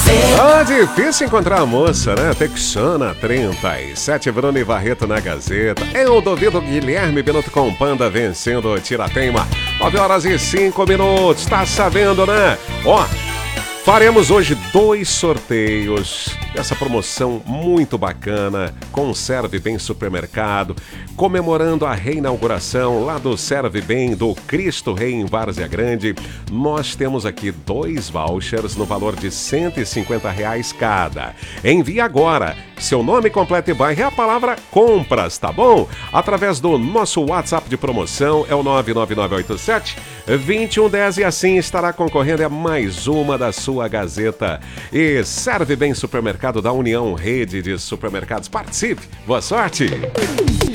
Ah, difícil encontrar a moça, né? Texana 37, Bruno e Barreto na Gazeta. Eu duvido Guilherme Binotto com Panda vencendo o Tirateima. 9h05, tá sabendo, né? Ó, faremos hoje 2 sorteios dessa promoção muito bacana com o Serve Bem Supermercado, comemorando a reinauguração lá do Serve Bem do Cristo Rei em Várzea Grande. Nós temos aqui 2 vouchers no valor de R$150 cada. Envie agora seu nome completo e bairro e a palavra compras, tá bom? Através do nosso WhatsApp de promoção, é o 99987-2110 e assim estará concorrendo a mais uma da sua Gazeta. E Serve Bem Supermercado da União, rede de supermercados. Participe! Boa sorte!